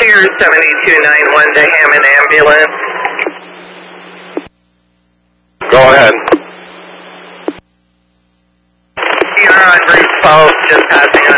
Sears 7291 to Hammond Ambulance. Go ahead. You're on Route 12, just passing